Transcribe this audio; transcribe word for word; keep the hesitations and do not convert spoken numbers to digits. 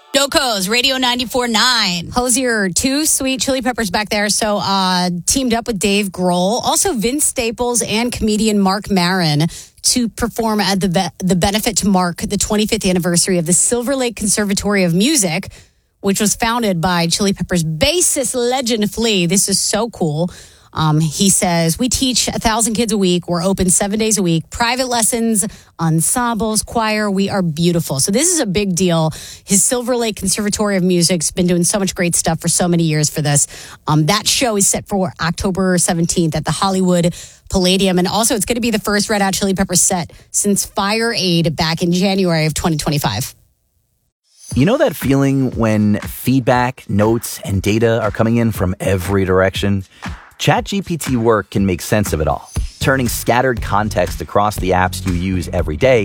Noco's Radio ninety-four point nine. Hosier, two sweet chili peppers back there. So uh, teamed up with Dave Grohl, also Vince Staples and comedian Mark Maron to perform at the be- the benefit to mark the twenty-fifth anniversary of the Silver Lake Conservatory of Music, which was founded by Chili Peppers bassist legend Flea. This is so cool. Um, he says, we teach a thousand kids a week. We're open seven days a week. Private lessons, ensembles, choir. We are beautiful. So this is a big deal. His Silver Lake Conservatory of Music's been doing so much great stuff for so many years for this. Um, that show is set for October seventeenth at the Hollywood Palladium. And also it's going to be the first Red Hot Chili Peppers set since Fire Aid back in January of twenty twenty-five. You know that feeling when feedback, notes, and data are coming in from every direction? ChatGPT Work can make sense of it all, turning scattered context across the apps you use every day